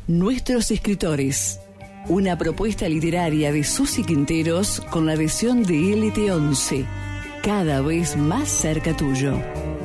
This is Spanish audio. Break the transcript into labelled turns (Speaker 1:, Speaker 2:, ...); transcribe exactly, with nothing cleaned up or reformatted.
Speaker 1: Nuestros escritores. Una propuesta literaria de Susi Quinteros con la adhesión de L T once. Cada vez más cerca tuyo.